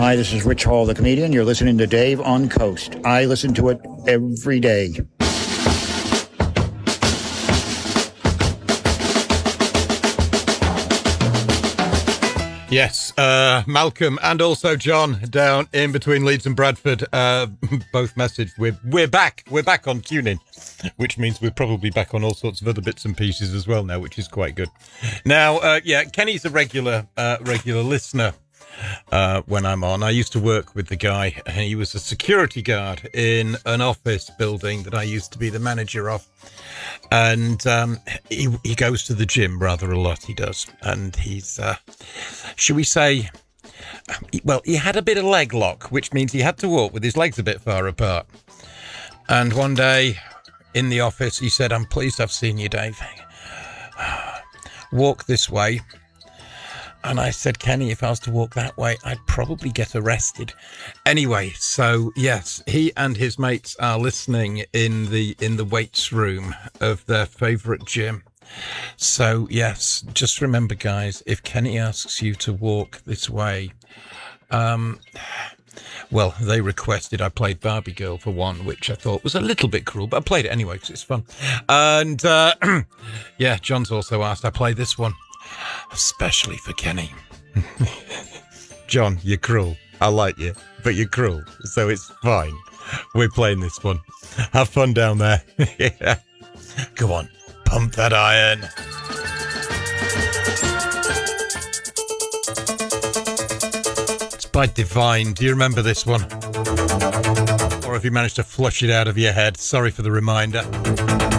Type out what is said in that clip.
Hi, this is Rich Hall, the comedian. You're listening to Dave on Coast. I listen to it every day. Yes, Malcolm and also John down in between Leeds and Bradford both messaged we're back on TuneIn, which means we're probably back on all sorts of other bits and pieces as well now, which is quite good. Now, Kenny's a regular listener when I'm on. I used to work with the guy, and he was a security guard in an office building that I used to be the manager of. And he goes to the gym rather a lot, he does. And he's, should we say, he had a bit of leg lock, which means he had to walk with his legs a bit far apart. And one day in the office, he said, "I'm pleased I've seen you, Dave. Walk this way." And I said, "Kenny, if I was to walk that way, I'd probably get arrested." Anyway, so yes, he and his mates are listening in the weights room of their favourite gym. So yes, just remember, guys, if Kenny asks you to walk this way, they requested I played Barbie Girl for one, which I thought was a little bit cruel, but I played it anyway because it's fun. And John's also asked I play this one. Especially for Kenny. John, you're cruel. I like you, but you're cruel, so it's fine. We're playing this one. Have fun down there. Yeah. Go on, pump that iron. It's by Divine. Do you remember this one? Or have you managed to flush it out of your head? Sorry for the reminder.